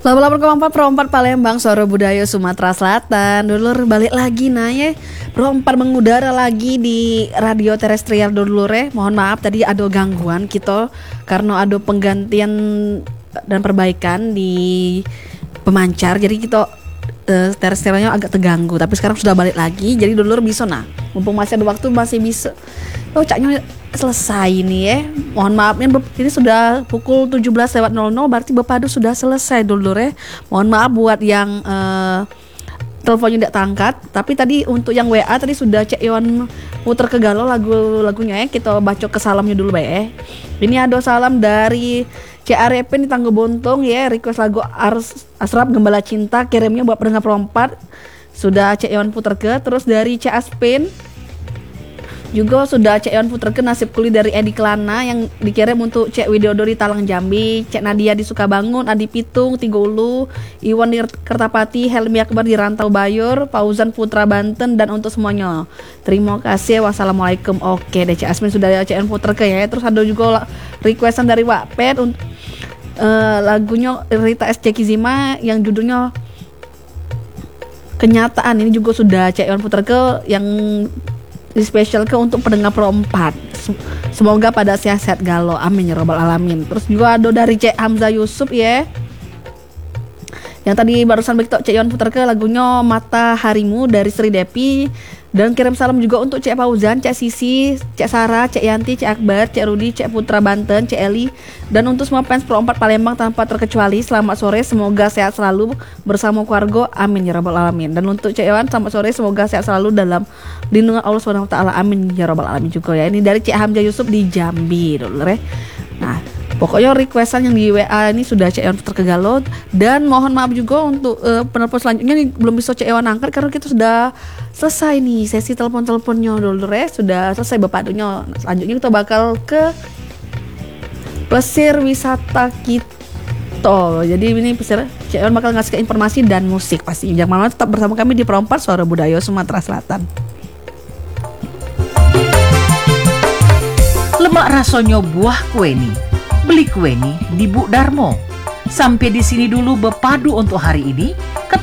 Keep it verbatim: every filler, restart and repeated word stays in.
delapan puluh delapan koma empat Pro empat Palembang, Suara Budaya Sumatera Selatan. Dulur balik lagi nah ya, Pro empat mengudara lagi di radio terestrial dulur ya. Mohon maaf tadi ada gangguan kita karena ada penggantian dan perbaikan di pemancar. Jadi kita uh, terestrialnya agak terganggu, tapi sekarang sudah balik lagi. Jadi dulur bisa nah, mumpung masih ada waktu masih bisa. Oh caknya selesai nih ya. Mohon maaf ini sudah pukul tujuh belas lewat nol nol, berarti Bapak Adu sudah selesai dulu ya. Mohon maaf buat yang uh, teleponnya tidak tangkat, tapi tadi untuk yang W A tadi sudah Cek Iwan puter ke galau lagu-lagunya ya. Kita baca ke salamnya dulu baik ya. Ini ada salam dari Cek Arepen di Tanggo Bontong ya, request lagu Ars, Asrap Gembala Cinta, kirimnya buat pendengar Pro empat. Sudah Cek Iwan puter ke. Terus dari Cek Aspin juga sudah Cek Iwan puter ke nasib kuli dari Edi Kelana yang dikirim untuk Cek Widodo di Talang Jambi, Cek Nadia di Sukabangun, Adi Pitung, Tigo Ulu, Iwan di Kertapati, Helmi Akbar di Rantau Bayur, Fauzan Putra Banten, dan untuk semuanya terima kasih. Wassalamualaikum. Oke deh Cek Asmin sudah Cek Iwan puter ke ya. Terus ada juga requestan dari Wakped untuk uh, lagunya Rita S. Kizima yang judulnya Kenyataan. Ini juga sudah Cek Iwan puter ke yang spesial ke untuk pendengar Pro empat. Semoga pada sehat-sehat galau, amin ya robbal alamin. Terus juga ada dari Cek Hamzah Yusuf ya, yang tadi barusan begitu Cek Iwan putar ke lagunya Mata Harimu dari Sri Depi. Dan kirim salam juga untuk Cek Fauzan, Cek Sisi, Cek Sarah, Cek Yanti, Cek Akbar, Cek Rudi, Cek Putra Banten, Cek Eli, dan untuk semua fans Pro empat Palembang tanpa terkecuali. Selamat sore, semoga sehat selalu bersama keluarga, amin ya rabbal alamin. Dan untuk Cek Iwan, selamat sore, semoga sehat selalu dalam lindungan Allah subhanahu wa taala, amin ya rabbal alamin juga ya. Ini dari Cek Hamzah Yusuf di Jambi dulu ya. Nah, pokoknya requestan yang di W A ini sudah Cek Iwan putar ke galau. Dan mohon maaf juga untuk uh, penelpon selanjutnya nih belum bisa Cek Iwan angkat karena kita sudah selesai nih sesi telepon-teleponnya dulu ya. Sudah selesai Bapak Adunya. Nah, selanjutnya kita bakal ke Plesir Wisata kita. Jadi ini Plesir Cek Iwan bakal ngasih ke informasi dan musik pasti. Jangan malam tetap bersama kami di Pro empat Suara Budaya Sumatera Selatan. Lemak rasonyo buah kue nih. Beli kue nih di Bu Darmo. Sampai di sini dulu Bepadu untuk hari ini.